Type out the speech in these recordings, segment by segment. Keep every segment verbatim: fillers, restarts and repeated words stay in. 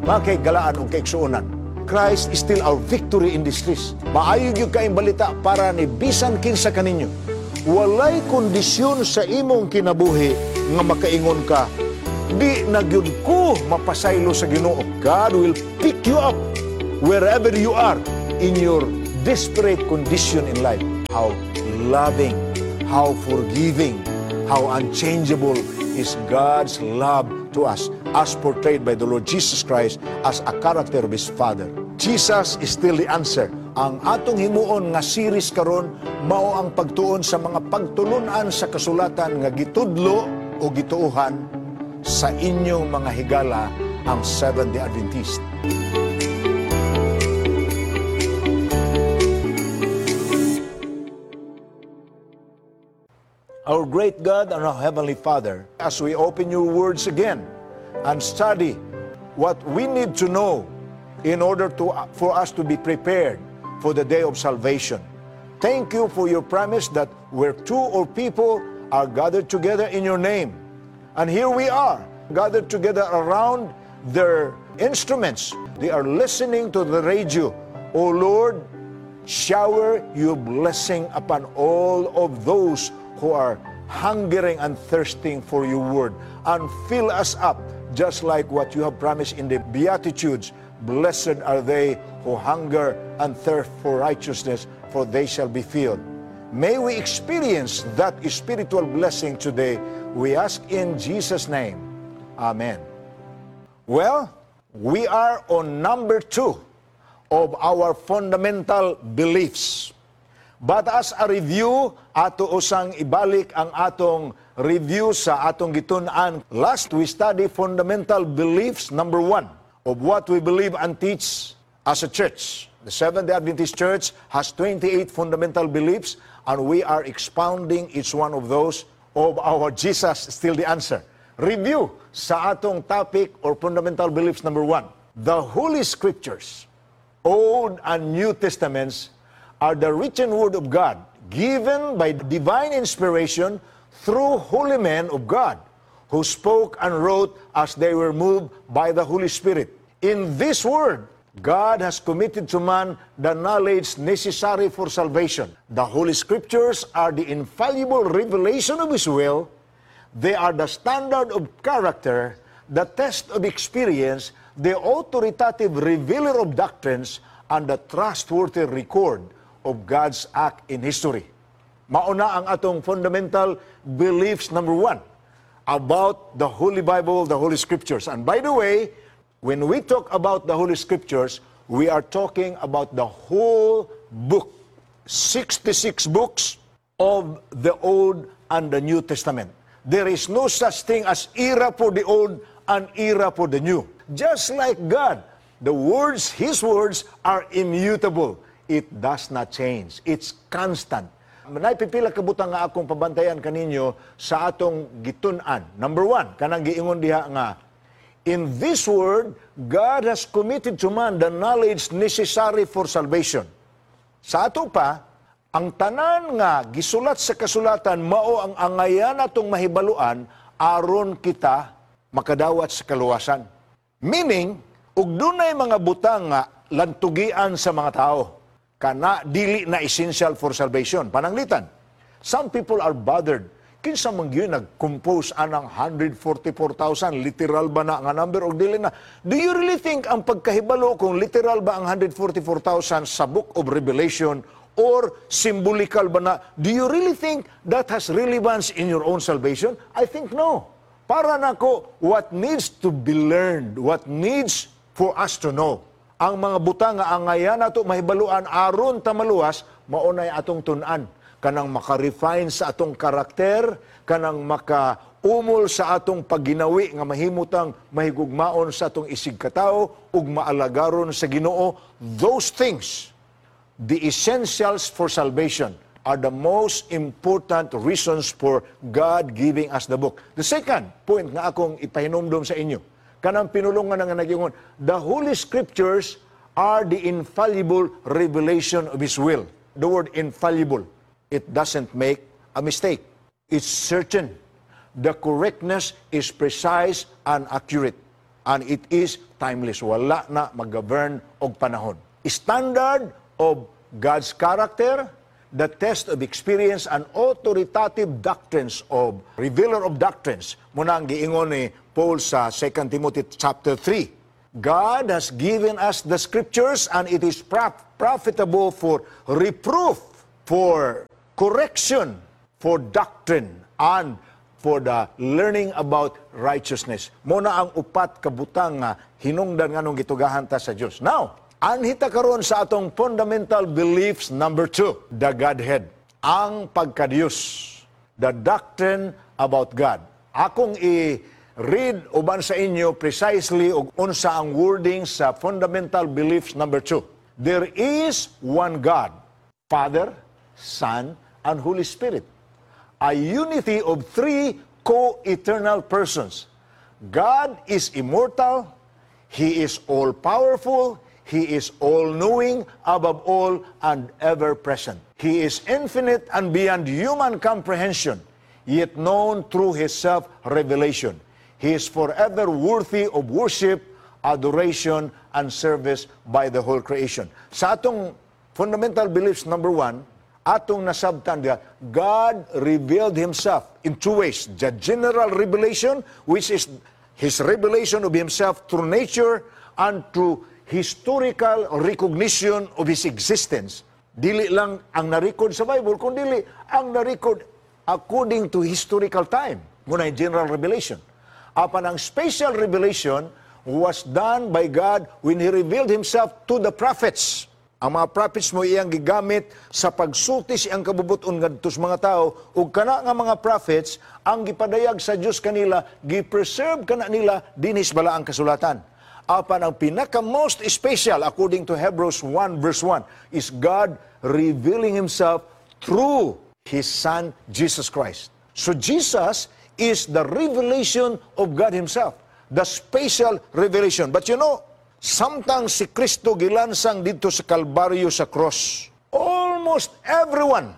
makaigalaan o kaiksuunan. Christ is still our victory in this list. Maayog yung kaing balita para ni bisan kinsa kaninyo. Walay kondisyon sa imong kinabuhi nga makaingon ka, di nagyud ko mapasaylo sa Ginoo. God will pick you up wherever you are in your desperate condition in life. How loving, how forgiving, how unchangeable is God's love to us as portrayed by the Lord Jesus Christ as a character of His Father. Jesus is still the answer. Ang atong himuon nga series karon mao ang pagtuon sa mga pagtulunan sa kasulatan nga gitudlo o gituuhan sa inyong mga higala ang Seventh-day Adventist. Our great God and our Heavenly Father, as we open your words again and study what we need to know in order to, for us to be prepared for the day of salvation. Thank you for your promise that where two or people are gathered together in your name. And here we are, gathered together around their instruments. They are listening to the radio. O Lord, shower your blessing upon all of those who are hungering and thirsting for your word, and fill us up just like what you have promised in the Beatitudes. Blessed are they who hunger and thirst for righteousness, for they shall be filled. May we experience that spiritual blessing today. We ask in Jesus' name. Amen. Well, we are on number two of our fundamental beliefs. But as a review, ato usang ibalik ang atong review sa atong gitun-an. Last, we study fundamental beliefs, number one, of what we believe and teach as a church. The Seventh-day Adventist Church has twenty-eight fundamental beliefs, and we are expounding each one of those of our Jesus Still the Answer. Review sa atong topic or fundamental beliefs, number one. The Holy Scriptures, Old and New Testaments, are the written word of God, given by divine inspiration through holy men of God, who spoke and wrote as they were moved by the Holy Spirit. In this word, God has committed to man the knowledge necessary for salvation. The Holy Scriptures are the infallible revelation of His will. They are the standard of character, the test of experience, the authoritative revealer of doctrines, and the trustworthy record of God's act in history. Mauna ang atong fundamental beliefs, number one, about the Holy Bible, the Holy Scriptures. And by the way, when we talk about the Holy Scriptures, we are talking about the whole book, sixty-six books of the Old and the New Testament. There is no such thing as era for the Old and era for the New. Just like God, the words, His words are immutable. It does not change. It's constant. Naipipila kabutang nga akong pabantayan kaninyo sa atong gitun-an. Number one, kanang giingon diha nga, in this word, God has committed to man the knowledge necessary for salvation. Sa ato pa, ang tanan nga gisulat sa kasulatan mao ang angayan atong mahibaluan aron kita makadawat sa kaluwasan. Meaning, ug dunay mga butang nga lantugian sa mga tao, kana dili na essential for salvation. Pananglitan, some people are bothered. Kinsa man gyud nag-compose anang one hundred forty-four thousand, literal ba na nga number o dili na? Do you really think ang pagkahibalo kung literal ba ang one hundred forty-four thousand sa Book of Revelation or symbolical ba na? Do you really think that has relevance in your own salvation? I think no. Para nako, what needs to be learned, what needs for us to know, ang mga butang nga angayan nato mahibaluan aron ta maluwas, maunay atong tun-an. Kanang maka-refine sa atong karakter, kanang maka-umol sa atong pagginawi nga mahimutang mahigugmaon sa atong isig katao ug maalagaron sa Ginoo. Those things, the essentials for salvation, are the most important reasons for God giving us the book. The second point nga akong ipahinumdum sa inyo, kanang pinulungan nga nagingon, the Holy Scriptures are the infallible revelation of His will. The word infallible, it doesn't make a mistake. It's certain. The correctness is precise and accurate. and it is timeless. Wala na mag-govern og panahon. Standard of God's character, the test of experience, and authoritative doctrines of revealer of doctrines. Muna ang giingon ni Paul sa Second Timothy chapter three. God has given us the scriptures, and it is prof- profitable for reproof, for correction, for doctrine, and for the learning about righteousness. Muna ang upat kabutang nga hinungdan nganong gitugahan ta sa Dios. Now, anhita karon sa atong fundamental beliefs number two, the Godhead, ang pagka-Diyos, the doctrine about God. Akong i-read uban sa inyo precisely og unsa ang wording sa fundamental beliefs number two. There is one God, Father, Son, and Holy Spirit. A unity of three co-eternal persons. God is immortal, He is all-powerful, He is all-knowing, above all, and ever-present. He is infinite and beyond human comprehension, yet known through His self-revelation. He is forever worthy of worship, adoration, and service by the whole creation. Sa atong fundamental beliefs, number one, atong nasabtan diha, God revealed Himself in two ways. The general revelation, which is His revelation of Himself through nature and through historical recognition of His existence. Dili lang ang na-record sa Bible, kundi ang na-record according to historical time. Muna yung general revelation. Apan ang special revelation was done by God when He revealed Himself to the prophets. Ang mga prophets mo iyang gigamit sa pagsulti siyang kabubuton ngadto sa mga tao, ug kana nga mga prophets ang gipadayag sa Dios kanila, gi-preserve kana nila dinis bala ang kasulatan. Apan ang pinaka most special according to Hebrews one verse one is God revealing Himself through His Son Jesus Christ. So Jesus is the revelation of God Himself, the special revelation. But you know, samtang si Kristo gilansang dito sa Kalbaryo sa cross, almost everyone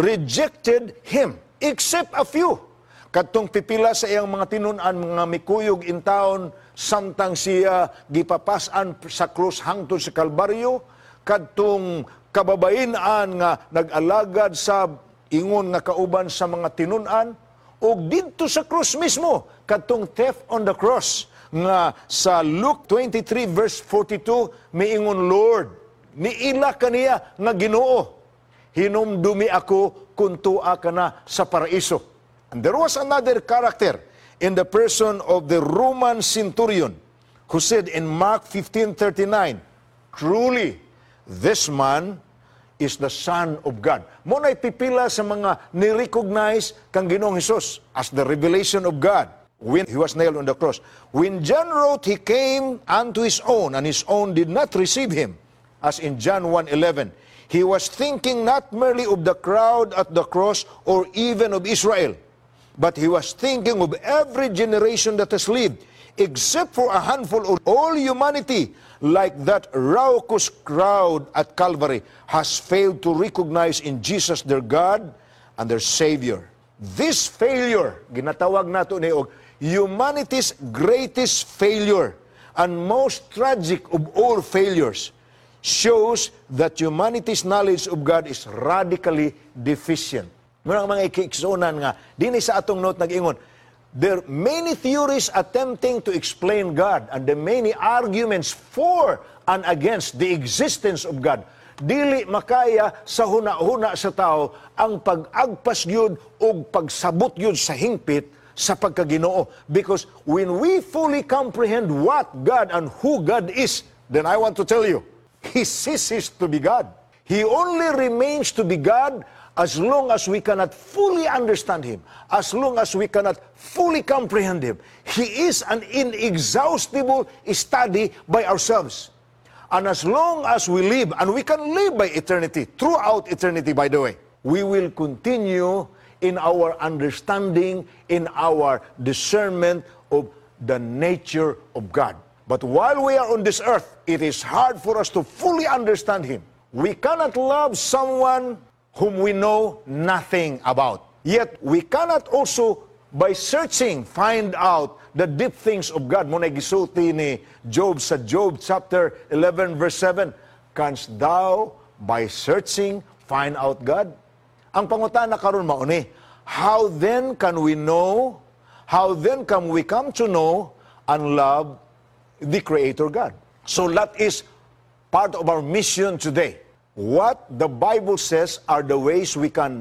rejected Him except a few. Katong pipila sa iyang mga tinunan, mga mikuyog in town, samtang siya gipapasan sa krus hangtod sa Kalbaryo, kadtong kababain-an nga nag-alagad sa ingon nga kauban sa mga tinunan, o dito sa krus mismo, kadtong theft on the cross, nga sa Luke twenty-three verse forty-two, may ingon, Lord, niila kaniya nga Ginoo, hinumdumi ako kung tua ka na sa paraiso. And there was another character in the person of the Roman centurion who said in Mark fifteen thirty-nine, truly, this man is the Son of God. Muna'y pipila sa mga ni-recognize kang Ginoong Hesus as the revelation of God when He was nailed on the cross. When John wrote, He came unto His own, and His own did not receive Him, as in John one eleven. He was thinking not merely of the crowd at the cross or even of Israel, but He was thinking of every generation that has lived, except for a handful of all humanity, like that raucous crowd at Calvary, has failed to recognize in Jesus their God and their Savior. This failure, ginatawag nato ni og humanity's greatest failure and most tragic of all failures, shows that humanity's knowledge of God is radically deficient. Muna ang mga ikiiksunan nga, dini sa atong note nag-ingon, there are many theories attempting to explain God and the many arguments for and against the existence of God. Dili makaya sa huna-huna sa tao ang pag-agpas yun o pagsabot yun sa hingpit sa pagkaginoo. Because when we fully comprehend what God and who God is, then I want to tell you, He ceases to be God. He only remains to be God as long as we cannot fully understand Him, as long as we cannot fully comprehend Him. He is an inexhaustible study by ourselves. And as long as we live, and we can live by eternity, throughout eternity, by the way, we will continue in our understanding, in our discernment of the nature of God. But while we are on this earth, it is hard for us to fully understand Him. We cannot love someone whom we know nothing about. Yet, we cannot also, by searching, find out the deep things of God. Muna gisulti ni Job sa Job chapter eleven verse seven, canst thou by searching find out God? Ang pangutana karon mao ni, how then can we know, how then can we come to know and love the Creator God? So that is part of our mission today. What the Bible says are the ways we can